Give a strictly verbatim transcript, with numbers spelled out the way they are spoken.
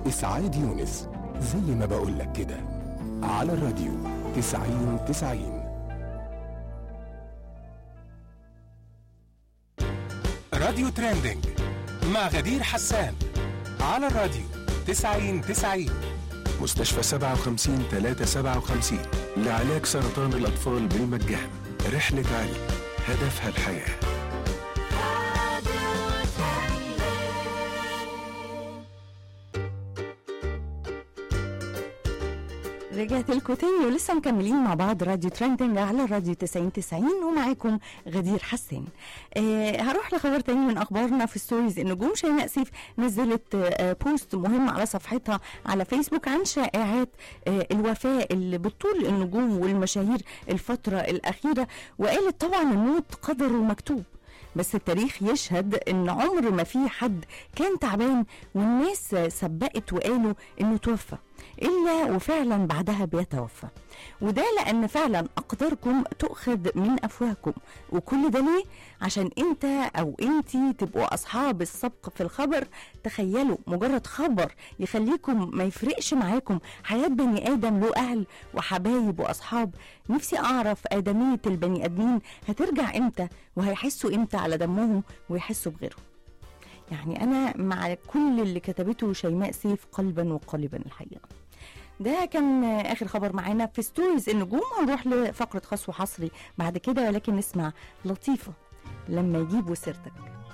إسعاد يونس، زي ما بقولك كده، على الراديو تسعين تسعين. راديو تريندينج مع غدير حسان على الراديو تسعين تسعين. مستشفى سبعة وخمسين ثلاثة سبعة وخمسين لعلاج سرطان الأطفال بالمجان. رحلة علم هدفها الحياة. رجعت لكم تاني ولسه مكملين مع بعض راديو تريندينج على الراديو تسعين تسعين ومعاكم غدير حسان. آه هروح لخبر تاني من اخبارنا في ستوريز. النجوم شيماء سيف نزلت آه بوست مهم على صفحتها على فيسبوك عن شائعات آه الوفاة اللي بتطول النجوم والمشاهير الفترة الأخيرة، وقالت طبعا الموت قدر ومكتوب، بس التاريخ يشهد ان عمر ما في حد كان تعبان والناس سبقت وقالوا انه توفى إلا وفعلا بعدها بيتوفى. وده لأن فعلا أقداركم تؤخذ من أفواهكم، وكل ده ليه؟ عشان انت أو انتي تبقوا أصحاب السبق في الخبر. تخيلوا مجرد خبر يخليكم ما يفرقش معاكم حياة بني آدم له أهل وحبايب وأصحاب. نفسي أعرف آدمية البني آدمين هترجع إمتى، وهيحسوا إمتى على دمهم ويحسوا بغيرهم. يعني أنا مع كل اللي كتبته شيماء سيف قلبا وقالبا الحقيقة. ده كان آخر خبر معانا في ستوريز النجوم. هنروح لفقرة خاص وحصري بعد كده، ولكن نسمع لطيفة لما يجيبوا سيرتك.